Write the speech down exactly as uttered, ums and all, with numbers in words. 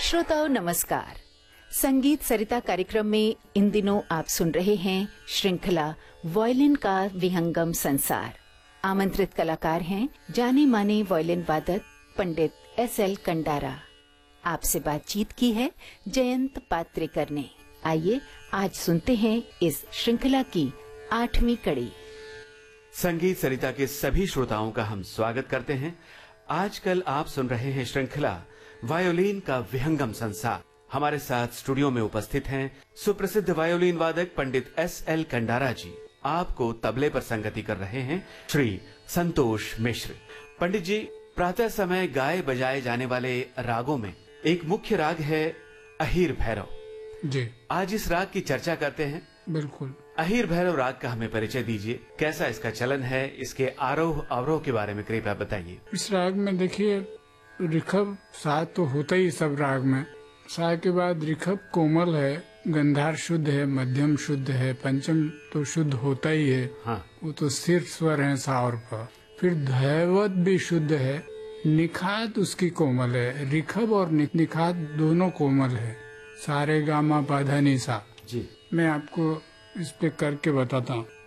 श्रोताओं नमस्कार। संगीत सरिता कार्यक्रम में इन दिनों आप सुन रहे हैं श्रृंखला वायलिन का विहंगम संसार। आमंत्रित कलाकार हैं जाने माने वायलिन वादक पंडित एस एल कंडारा। आपसे बातचीत की है जयंत पात्रेकर ने। आइए आज सुनते हैं इस श्रृंखला की आठवीं कड़ी। संगीत सरिता के सभी श्रोताओं का हम स्वागत करते हैं। आजकल आप सुन रहे हैं श्रृंखला वायोलिन का विहंगम संसार। हमारे साथ स्टूडियो में उपस्थित हैं सुप्रसिद्ध वायोलिन वादक पंडित एस एल कंडारा जी। आपको तबले पर संगति कर रहे हैं श्री संतोष मिश्र। पंडित जी, प्रातः समय गाए बजाए जाने वाले रागों में एक मुख्य राग है अहीर भैरव जी। आज इस राग की चर्चा करते हैं। बिल्कुल। अहीर भैरव राग का हमें परिचय दीजिए। कैसा इसका चलन है, इसके आरोह अवरोह के बारे में कृपया बताइए। इस राग में देखिए ऋषभ सा तो होता ही सब राग में। सा के बाद ऋषभ कोमल है, गंधार शुद्ध है, मध्यम शुद्ध है, पंचम तो शुद्ध होता ही है। हाँ। वो तो सिर स्वर है सा और प। फिर धैवत भी शुद्ध है, निखात उसकी कोमल है। ऋषभ और निखात दोनों कोमल है। सारे गामा पाधा नि सा। जी। मैं आपको इस पे करके बताता हूँ।